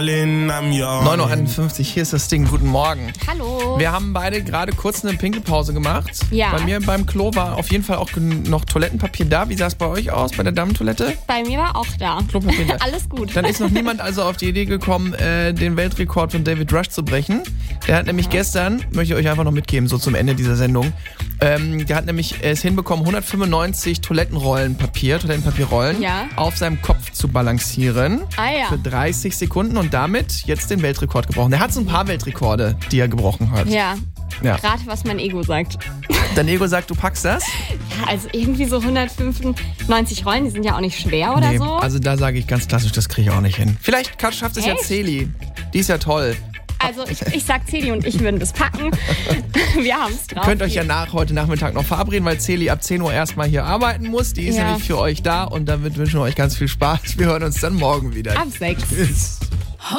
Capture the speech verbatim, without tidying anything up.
neun Uhr einundfünfzig, hier ist das Ding. Guten Morgen. Hallo. Wir haben beide gerade kurz eine Pinkelpause gemacht. Ja. Bei mir beim Klo war auf jeden Fall auch gen- noch Toilettenpapier da. Wie sah es bei euch aus, bei der Damentoilette? Bei mir war auch da. Klopapier da. Alles gut. Dann ist noch niemand also auf die Idee gekommen, äh, den Weltrekord von David Rush zu brechen. Der hat nämlich gestern, möchte ich euch einfach noch mitgeben, so zum Ende dieser Sendung, ähm, der hat nämlich es hinbekommen, hundertfünfundneunzig Toilettenrollen Papier, Toilettenpapierrollen Ja. auf seinem Kopf zu balancieren. Ah ja. Für dreißig Sekunden und damit jetzt den Weltrekord gebrochen. Er hat so ein paar Weltrekorde, die er gebrochen hat. Ja. Ja. Rate, was mein Ego sagt. Dein Ego sagt, du packst das? Ja, also irgendwie so hundertfünfundneunzig Rollen, die sind ja auch nicht schwer oder Nee, so. also da sage ich ganz klassisch, das kriege ich auch nicht hin. Vielleicht kann- schafft es ja Echt? Celi. Die ist ja toll. Also ich, ich sag Celi und ich würden das packen. Wir haben es drauf. Könnt euch ja nach heute Nachmittag noch verabreden, weil Celi ab zehn Uhr erstmal hier arbeiten muss. Die ist Ja. nämlich für euch da und damit wünschen wir euch ganz viel Spaß. Wir hören uns dann morgen wieder. Ab sechs. Tschüss.